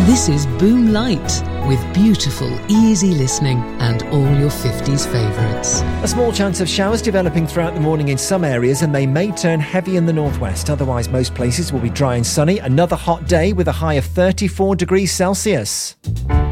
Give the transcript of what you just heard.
This is Boom Light, with beautiful, easy listening and all your 50s favourites. A small chance of showers developing throughout the morning in some areas, and they may turn heavy in the northwest. Otherwise, most places will be dry and sunny. Another hot day with a high of 34 degrees Celsius.